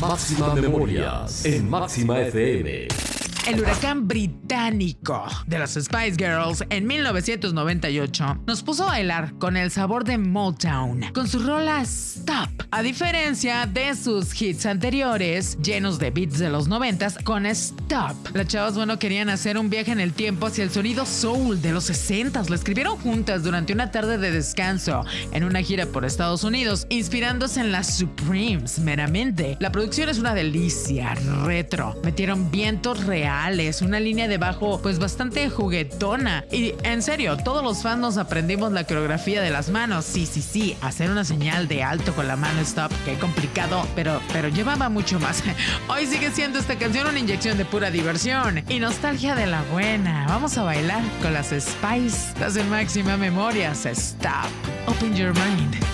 Máxima Memorias en Máxima FM. El huracán británico de las Spice Girls en 1998 nos puso a bailar con el sabor de Motown, con su rola Stop. A diferencia de sus hits anteriores, llenos de beats de los 90s, con Stop, las chavas, querían hacer un viaje en el tiempo hacia el sonido soul de los 60s. Lo escribieron juntas durante una tarde de descanso en una gira por Estados Unidos, inspirándose en las Supremes meramente. La producción es una delicia, retro. Metieron vientos reales, una línea de bajo pues bastante juguetona. Y en serio, todos los fans nos aprendimos la coreografía de las manos. Sí, hacer una señal de alto con la mano stop, qué complicado, pero llevaba mucho más. Hoy sigue siendo esta canción una inyección de pura diversión y nostalgia de la buena. Vamos a bailar con las Spice, las de Máxima Memorias. Stop, open your mind.